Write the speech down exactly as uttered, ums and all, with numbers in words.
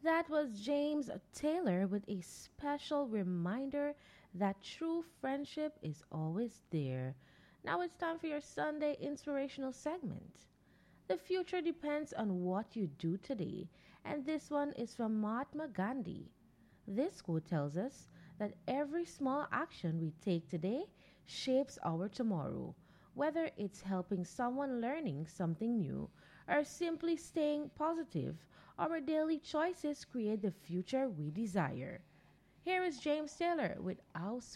That was James Taylor with a special reminder that true friendship is always there. Now it's time for your Sunday inspirational segment. The future depends on what you do today, and this one is from Mahatma Gandhi. This quote tells us that every small action we take today shapes our tomorrow, whether it's helping someone learning something new or simply staying positive. Our daily choices create the future we desire. Here is James Taylor with How